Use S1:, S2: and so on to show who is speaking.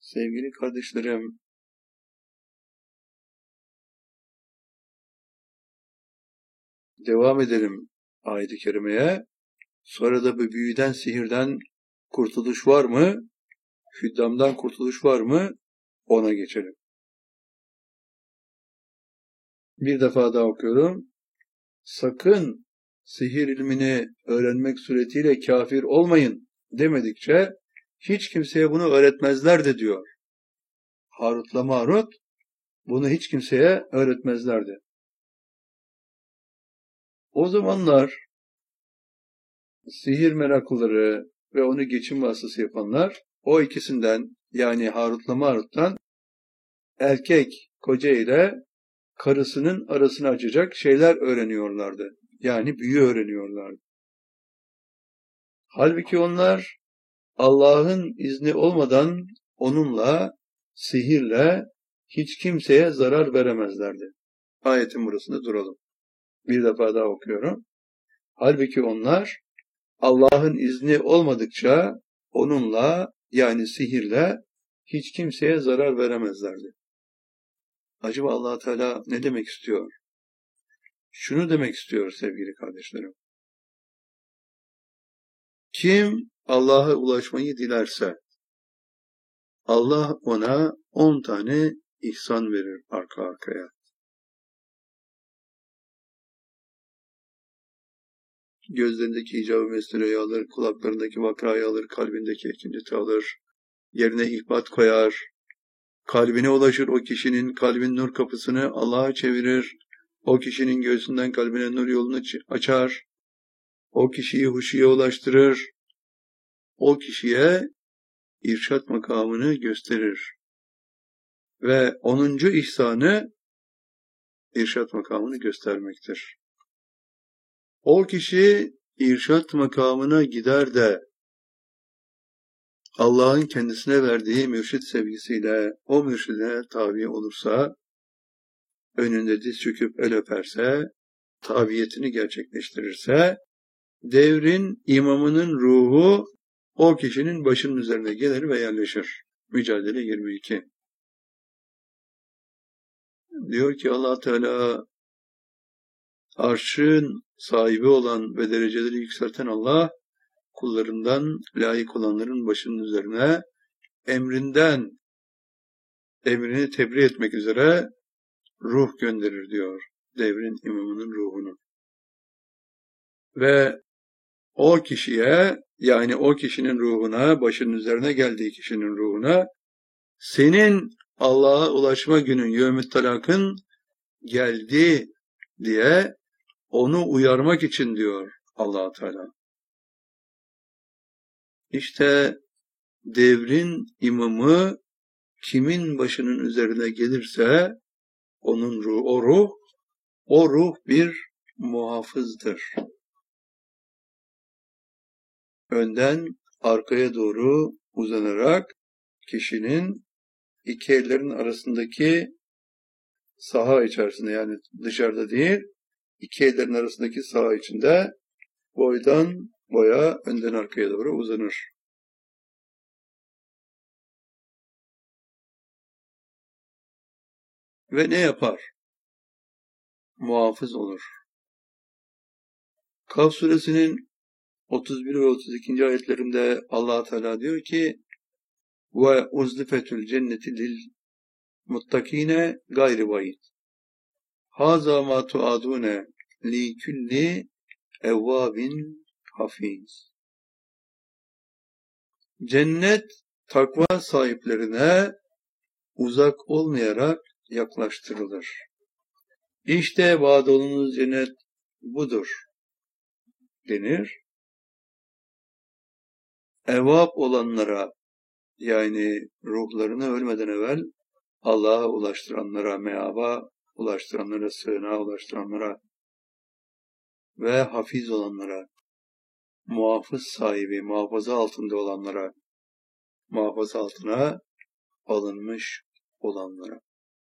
S1: Sevgili kardeşlerim, devam edelim ayet-i kerimeye. Sonra da bu büyüden, sihirden kurtuluş var mı? Hüddamdan kurtuluş var mı? Ona geçelim. Bir defa daha okuyorum. Sakın sihir ilmini öğrenmek suretiyle kafir olmayın demedikçe hiç kimseye bunu öğretmezlerdi diyor. Harut'la Marut bunu hiç kimseye öğretmezlerdi. O zamanlar sihir meraklıları ve onu geçim vasıtası yapanlar o ikisinden, yani Harut'la Marut'tan erkek koca ile karısının arasını açacak şeyler öğreniyorlardı. Yani büyü öğreniyorlardı. Halbuki onlar Allah'ın izni olmadan onunla, sihirle hiç kimseye zarar veremezlerdi. Ayetin burasında duralım. Bir defa daha okuyorum. Halbuki onlar Allah'ın izni olmadıkça onunla, yani sihirle hiç kimseye zarar veremezlerdi. Acaba Allah Teala ne demek istiyor? Şunu demek istiyor sevgili kardeşlerim. Kim Allah'a ulaşmayı dilerse Allah ona 10 tane ihsan verir arka arkaya. Gözlerindeki icab-ı mesneyi alır, kulaklarındaki vakrayı alır, kalbindeki ekineti alır, yerine ihbat koyar, kalbine ulaşır o kişinin, kalbin nur kapısını Allah'a çevirir, o kişinin göğsünden kalbine nur yolunu açar, o kişiyi huşuya ulaştırır, o kişiye irşat makamını gösterir. Ve 10. ihsanı irşat makamını göstermektir. O kişi irşat makamına gider de Allah'ın kendisine verdiği mürşit sevgisiyle o mürşide tabi olursa, önünde diz çöküp el öperse, tabiyetini gerçekleştirirse, devrin imamının ruhu o kişinin başının üzerine gelir ve yerleşir. Mücadele 22. Diyor ki Allah Teala, arşın sahibi olan ve dereceleri yükselten Allah, kullarından layık olanların başının üzerine emrini tebliğ etmek üzere ruh gönderir diyor. Devrin imamının ruhunu. Ve o kişiye, yani o kişinin ruhuna, başının üzerine geldiği kişinin ruhuna, senin Allah'a ulaşma günün, yevmü't talakın geldi diye onu uyarmak için diyor Allah Teala. İşte devrin imamı kimin başının üzerine gelirse onun ruhu, o ruh bir muhafızdır. Önden arkaya doğru uzanarak kişinin iki ellerin arasındaki saha içerisinde, yani dışarıda değil, iki ellerin arasındaki saha içinde boydan boya, önden arkaya doğru uzanır. Ve ne yapar? Muhafız olur. Kaf suresinin 31 ve 32. ayetlerinde Allah Teala diyor ki: "Ve uzlifetul cenneti lil muttakine gayri bayit. Haza ma tuadune li kulli evvabin hafiz." Cennet takva sahiplerine uzak olmayarak yaklaştırılır. İşte vaad olunuz cennet budur denir. Evvab olanlara, yani ruhlarını ölmeden evvel Allah'a ulaştıranlara, meaba ulaştıranlara, sığınağa ulaştıranlara ve hafiz olanlara, muhafız sahibi, muhafaza altında olanlara, muhafaza altına alınmış olanlara.